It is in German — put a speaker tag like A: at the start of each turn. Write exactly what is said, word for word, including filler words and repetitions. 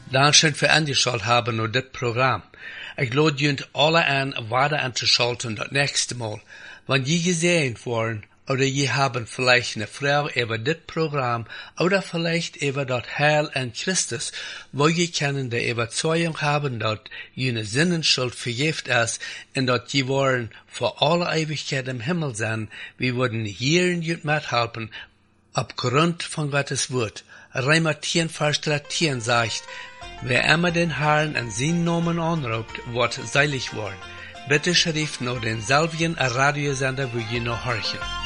A: Dankeschön für angeschaut haben nur das Programm. Ich lade junt alle an, weiter anzuschalten das nächste Mal. Wenn je gesehen worden, oder je haben vielleicht eine Frage über das Programm, oder vielleicht über das Heil an Christus, wo je können die Überzeugung haben, dass jene Sinnenschuld vergift ist, und dass je wollen vor alle Ewigkeit im Himmel sein, wir würden hier in jut mithelfen, aufgrund von Gottes Wort. Römer zehn, Vers dreizehn sagt, wer immer den Herrn an seinen Namen anruft, wird seilig worden. Bitte schrift noch denselben Radiosender, wo je noch horchen.